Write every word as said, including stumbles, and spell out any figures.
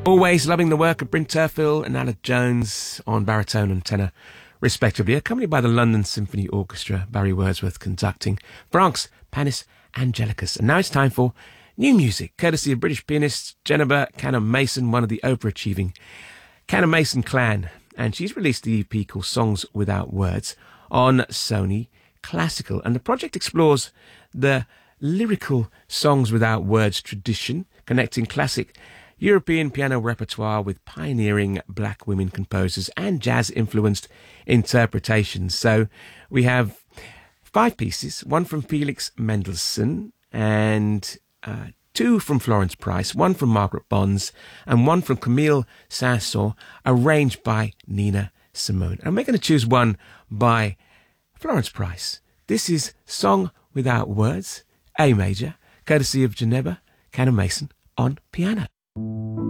Always loving the work of Bryn Terfel and Aled Jones on baritone and tenor, respectively, accompanied by the London Symphony Orchestra, Barry Wordsworth conducting, Franck's Panis Angelicus. And now it's time for new music, courtesy of British pianist Jennifer Cannon-Mason, one of the overachieving Cannon-Mason clan. And she's released the E P called Songs Without Words on Sony Classical. And the project explores the lyrical Songs Without Words tradition, connecting classic European piano repertoire with pioneering black women composers and jazz-influenced interpretations. So we have five pieces, one from Felix Mendelssohn and uh, two from Florence Price, one from Margaret Bonds and one from Camille Saint-Saëns, arranged by Nina Simone. And we're going to choose one by Florence Price. This is Song Without Words, A major, courtesy of Jennifer Cannon-Mason on piano.